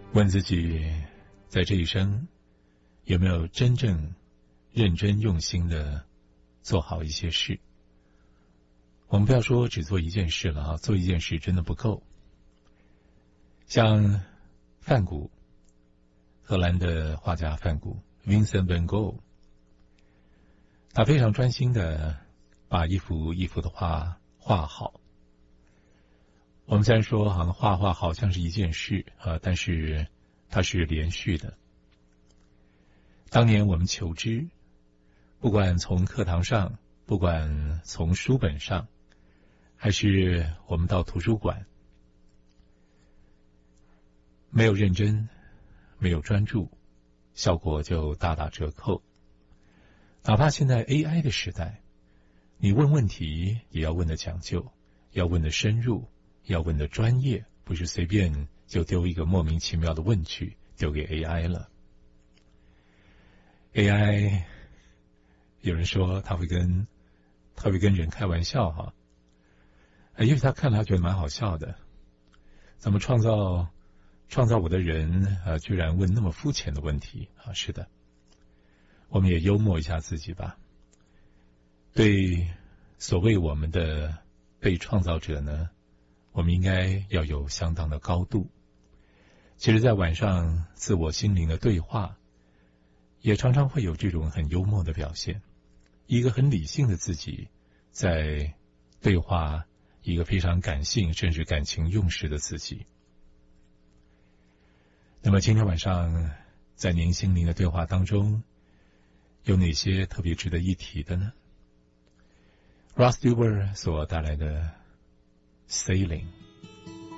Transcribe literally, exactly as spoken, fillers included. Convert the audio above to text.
问自己，在这一生有没有真正认真用心的做好一些事。我们不要说只做一件事了啊，做一件事真的不够。像梵谷，荷兰的画家梵谷 Vincent van Gogh， 他非常专心的把一幅一幅的画画好。我们虽然说好像画画好像是一件事啊，但是它是连续的。当年我们求知，不管从课堂上，不管从书本上，还是我们到图书馆，没有认真，没有专注，效果就大打折扣。哪怕现在 A I 的时代，你问问题也要问的讲究，要问的深入，要问的专业，不是随便就丢一个莫名其妙的问句丢给 A I 了。A I 有人说他会跟他会跟人开玩笑哈，也许他看了他觉得蛮好笑的。怎么创造创造我的人啊，居然问那么肤浅的问题啊？是的，我们也幽默一下自己吧。对所谓我们的被创造者呢，我们应该要有相当的高度。其实在晚上自我心灵的对话，也常常会有这种很幽默的表现。一个很理性的自己在对话一个非常感性甚至感情用事的自己。那么今天晚上在您心灵的对话当中，有哪些特别值得一提的呢？ Ross Stewart 所带来的 Sailing。